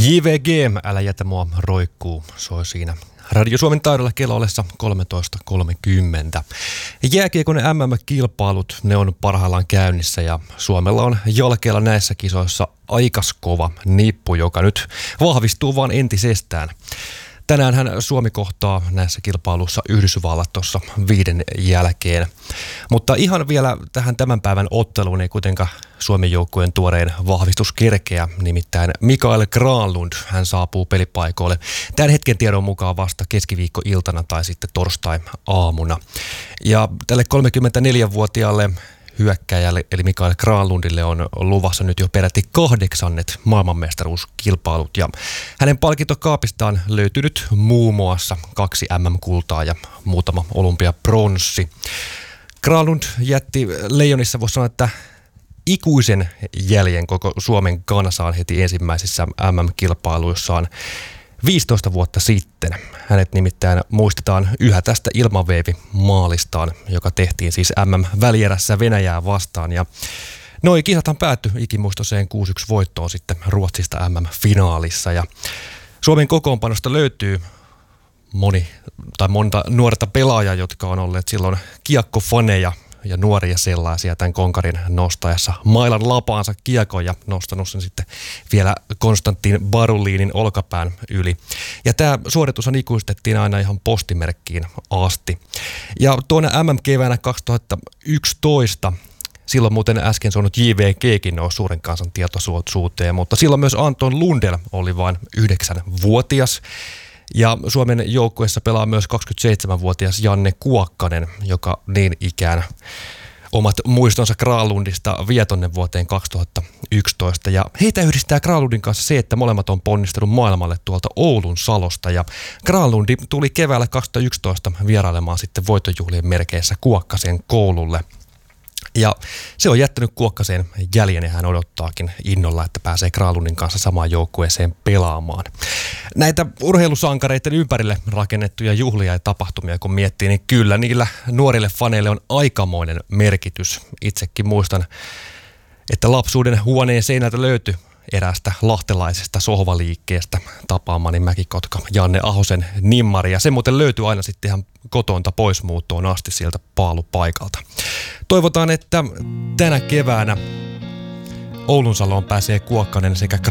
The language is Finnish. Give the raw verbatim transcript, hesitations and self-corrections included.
J V G, älä jätä mua roikkuu, soi siinä Radio Suomen taidolla kello ollessa kolmetoista kolmekymmentä. Jääkiekon M M-kilpailut, ne on parhaillaan käynnissä ja Suomella on jalkeilla näissä kisoissa aikas kova nippu, joka nyt vahvistuu vaan entisestään. Tänäänhän Suomi kohtaa näissä kilpailuissa Yhdysvallat tuossa viiden jälkeen. Mutta ihan vielä tähän tämän päivän otteluun ei kuitenkaan Suomen joukkueen tuoreen vahvistus kerkeä. Nimittäin Mikael Granlund, hän saapuu pelipaikoille tämän hetken tiedon mukaan vasta keskiviikkoiltana tai sitten torstai-aamuna. Ja tälle kolmekymmentäneljävuotiaalle hyökkääjälle eli Mikael Granlundille on luvassa nyt jo peräti kahdeksannet maailmanmestaruuskilpailut ja hänen palkintokaapistaan löytynyt muun muassa kaksi M M-kultaa ja muutama olympiapronssi. Granlund jätti Leijonissa, voisi sanoa, että ikuisen jäljen koko Suomen kansaan heti ensimmäisissä M M-kilpailuissaan viisitoista vuotta sitten. Hänet nimittäin muistetaan yhä tästä ilmaveivimaalistaan, joka tehtiin siis M M-välierässä Venäjää vastaan. Ja noi kisathan päättyi ikimuistoiseen kuusi yksi voittoon sitten Ruotsista M M-finaalissa. Ja Suomen kokoonpanosta löytyy moni tai monta nuorta pelaajaa, jotka on olleet silloin kiekkofaneja ja nuoria sellaisia tämän konkarin nostajassa mailan lapaansa kiekon ja nostanut sen sitten vielä Konstantin Baruliinin olkapään yli. Ja tämä suoritus ikuistettiin aina ihan postimerkkiin asti. Ja tuonne M M-keväänä kaksituhattayksitoista, silloin muuten äsken sanonut J V G:kin nousi suuren kansan tietoisuuteen, mutta silloin myös Anton Lundell oli vain yhdeksänvuotias. Ja Suomen joukkueessa pelaa myös kaksikymmentäseitsemänvuotias Janne Kuokkanen, joka niin ikään omat muistonsa Granlundista vie tonne vuoteen kaksituhattayksitoista. Ja heitä yhdistää Granlundin kanssa se, että molemmat on ponnistellut maailmalle tuolta Oulun Salosta. Ja Granlundi tuli keväällä kaksituhattayksitoista vierailemaan sitten voittojuhlien merkeissä Kuokkasen koululle. Ja se on jättänyt Kuokkaseen jäljen ja hän odottaakin innolla, että pääsee Granlundin kanssa samaan joukkueeseen pelaamaan. Näitä urheilusankareiden ympärille rakennettuja juhlia ja tapahtumia kun miettii, niin kyllä niillä nuorille faneille on aikamoinen merkitys. Itsekin muistan, että lapsuuden huoneen seinältä löytyi eräästä lahtelaisesta sohvaliikkeestä tapaamani Mäkikotka Janne Ahosen nimmari. Ja se muuten löytyy aina sitten ihan kotonta poismuuttoon asti sieltä paalupaikalta. Toivotaan, että tänä keväänä Oulun Saloon pääsee Kuokkanen sekä